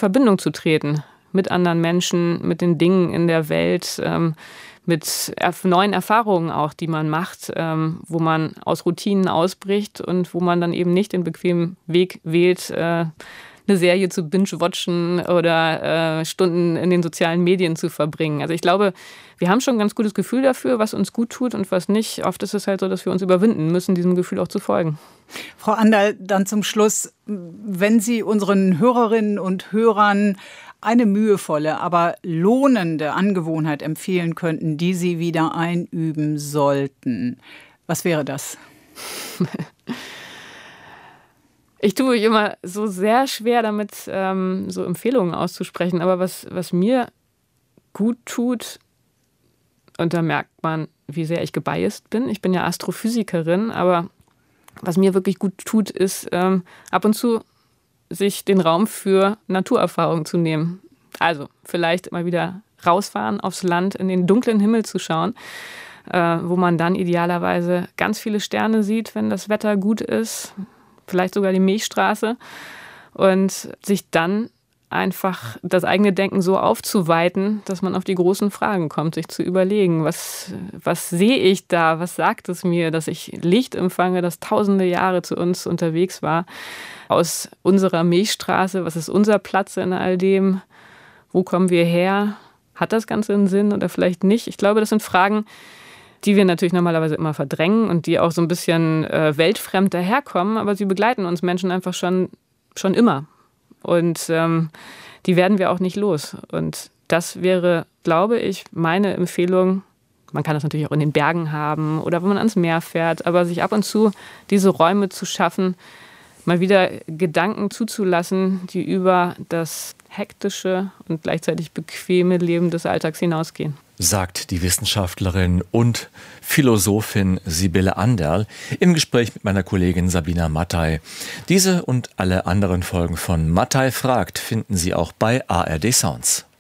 Verbindung zu treten mit anderen Menschen, mit den Dingen in der Welt, mit neuen Erfahrungen auch, die man macht, wo man aus Routinen ausbricht und wo man dann eben nicht den bequemen Weg wählt, eine Serie zu binge-watchen oder Stunden in den sozialen Medien zu verbringen. Also ich glaube, wir haben schon ein ganz gutes Gefühl dafür, was uns gut tut und was nicht. Oft ist es halt so, dass wir uns überwinden müssen, diesem Gefühl auch zu folgen. Frau Anderl, dann zum Schluss, wenn Sie unseren Hörerinnen und Hörern eine mühevolle, aber lohnende Angewohnheit empfehlen könnten, die Sie wieder einüben sollten, was wäre das? Ich tue mich immer so sehr schwer damit, so Empfehlungen auszusprechen. Aber was mir gut tut, und da merkt man, wie sehr ich gebiased bin. Ich bin ja Astrophysikerin, aber was mir wirklich gut tut, ist ab und zu sich den Raum für Naturerfahrung zu nehmen. Also vielleicht mal wieder rausfahren aufs Land, in den dunklen Himmel zu schauen, wo man dann idealerweise ganz viele Sterne sieht, wenn das Wetter gut ist. Vielleicht sogar die Milchstraße, und sich dann einfach das eigene Denken so aufzuweiten, dass man auf die großen Fragen kommt, sich zu überlegen, was sehe ich da, was sagt es mir, dass ich Licht empfange, das tausende Jahre zu uns unterwegs war, aus unserer Milchstraße, was ist unser Platz in all dem, wo kommen wir her, hat das Ganze einen Sinn oder vielleicht nicht? Ich glaube, das sind Fragen, die wir natürlich normalerweise immer verdrängen und die auch so ein bisschen weltfremd daherkommen, aber sie begleiten uns Menschen einfach schon immer. Und die werden wir auch nicht los. Und das wäre, glaube ich, meine Empfehlung. Man kann das natürlich auch in den Bergen haben oder wenn man ans Meer fährt, aber sich ab und zu diese Räume zu schaffen, mal wieder Gedanken zuzulassen, die über das hektische und gleichzeitig bequeme Leben des Alltags hinausgehen. Sagt die Wissenschaftlerin und Philosophin Sibylle Anderl im Gespräch mit meiner Kollegin Sabina Mattei. Diese und alle anderen Folgen von Mattei fragt finden Sie auch bei ARD Sounds.